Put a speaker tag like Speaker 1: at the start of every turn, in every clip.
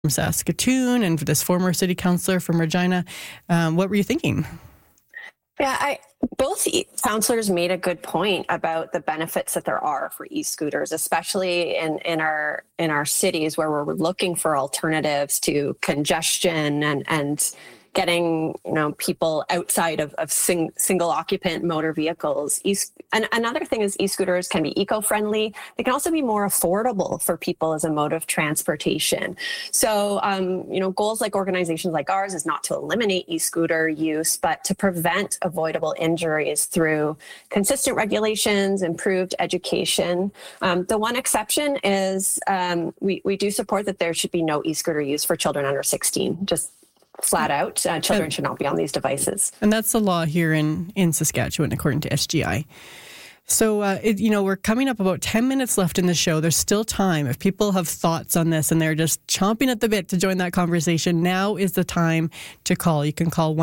Speaker 1: Saskatoon and this former city councillor from Regina. What were you thinking?
Speaker 2: Yeah, both councillors made a good point about the benefits that there are for e-scooters, especially in our cities where we're looking for alternatives to congestion and getting people outside of single occupant motor vehicles. And another thing is e-scooters can be eco-friendly. They can also be more affordable for people as a mode of transportation. So goals like organizations like ours is not to eliminate e-scooter use, but to prevent avoidable injuries through consistent regulations, improved education. The one exception is we do support that there should be no e-scooter use for children under 16, just flat out. Children should not be on these devices.
Speaker 1: And that's the law here in Saskatchewan, according to SGI. So, we're coming up about 10 minutes left in the show. There's still time. If people have thoughts on this and they're just chomping at the bit to join that conversation, now is the time to call. You can call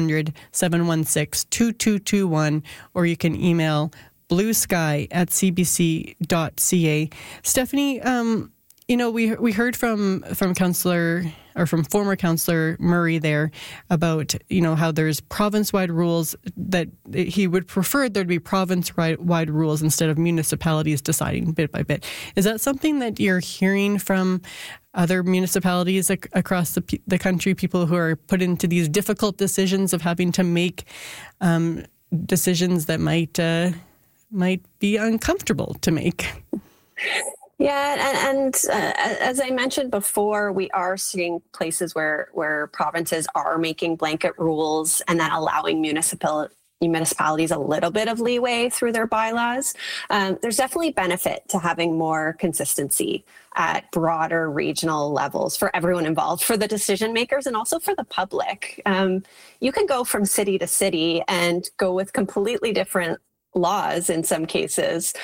Speaker 1: 1-800-716-2221, or you can email bluesky@cbc.ca. Stephanie, we heard from Councillor or from former Councillor Murray there about, how there's province-wide rules, that he would prefer there'd be province-wide rules instead of municipalities deciding bit by bit. Is that something that you're hearing from other municipalities across the country, people who are put into these difficult decisions of having to make decisions that might be uncomfortable to make?
Speaker 2: Yeah, and as I mentioned before, we are seeing places where provinces are making blanket rules and then allowing municipalities a little bit of leeway through their bylaws. There's definitely benefit to having more consistency at broader regional levels for everyone involved, for the decision makers and also for the public. You can go from city to city and go with completely different laws in some cases.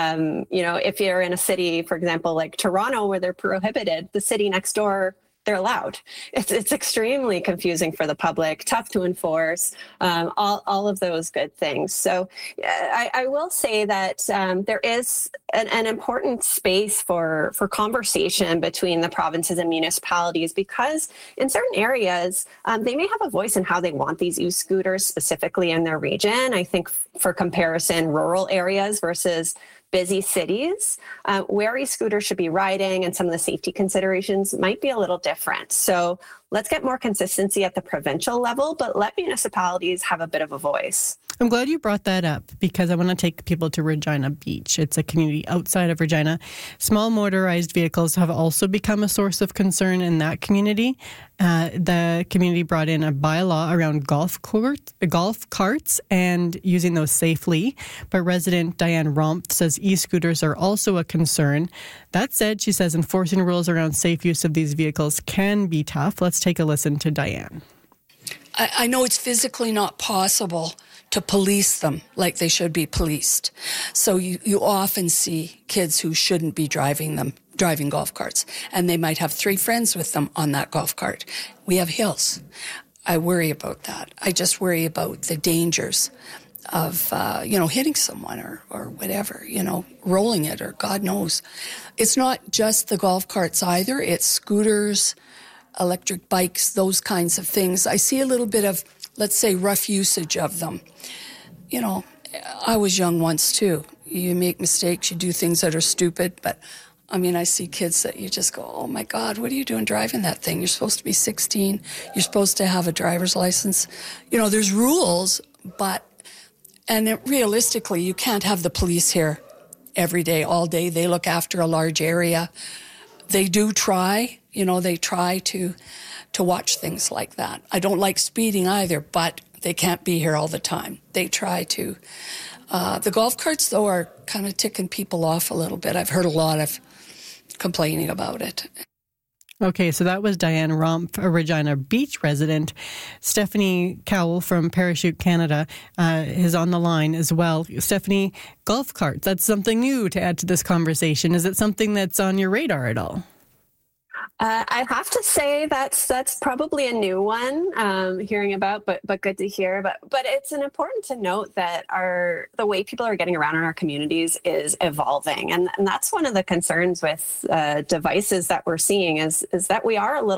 Speaker 2: If you're in a city, for example, like Toronto, where they're prohibited, the city next door, they're allowed. It's extremely confusing for the public, tough to enforce, all of those good things. So I will say that there is an important space for conversation between the provinces and municipalities, because in certain areas, they may have a voice in how they want these e-scooters specifically in their region. I think for comparison, rural areas versus busy cities, where e-scooters should be riding and some of the safety considerations might be a little different. So let's get more consistency at the provincial level, but let municipalities have a bit of a voice.
Speaker 1: I'm glad you brought that up, because I want to take people to Regina Beach. It's a community outside of Regina. Small motorized vehicles have also become a source of concern in that community. The community brought in a bylaw around golf carts and using those safely. But resident Diane Rompf says e-scooters are also a concern. That said, she says enforcing rules around safe use of these vehicles can be tough. Let's take a listen to Diane.
Speaker 3: I know it's physically not possible to police them like they should be policed. So you often see kids who shouldn't be driving golf carts, and they might have 3 friends with them on that golf cart. We have hills. I worry about that. I just worry about the dangers of, hitting someone or whatever, rolling it, or God knows. It's not just the golf carts either. It's scooters, electric bikes, those kinds of things. I see a little bit of, let's say, rough usage of them. I was young once too. You make mistakes, you do things that are stupid, but I see kids that you just go, oh my God, what are you doing driving that thing? You're supposed to be 16. You're supposed to have a driver's license. There's rules, realistically, you can't have the police here every day, all day. They look after a large area. They do try, they try to watch things like that. I don't like speeding either, but they can't be here all the time. They try to. The golf carts, though, are kind of ticking people off a little bit. I've heard a lot of complaining about it.
Speaker 1: Okay, so that was Diane Rompf, a Regina Beach resident. Stephanie Cowell from Parachute Canada is on the line as well. Stephanie, golf carts, that's something new to add to this conversation. Is it something that's on your radar at all?
Speaker 2: I have to say that's probably a new one, hearing about, but good to hear. But it's important to note that the way people are getting around in our communities is evolving, and that's one of the concerns with devices that we're seeing is that we are a little